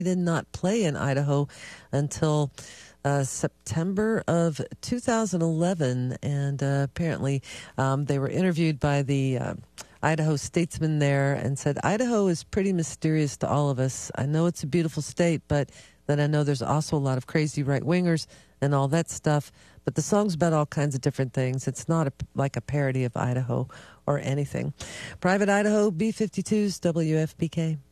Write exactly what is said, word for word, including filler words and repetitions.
did not play in Idaho until uh, September of two thousand eleven, and uh, apparently um, they were interviewed by the uh, Idaho statesman there and said, Idaho is pretty mysterious to all of us. I know it's a beautiful state, but then I know there's also a lot of crazy right-wingers and all that stuff, but the song's about all kinds of different things. It's not a, like a parody of Idaho or anything. Private Idaho, B fifty-two's W F P K.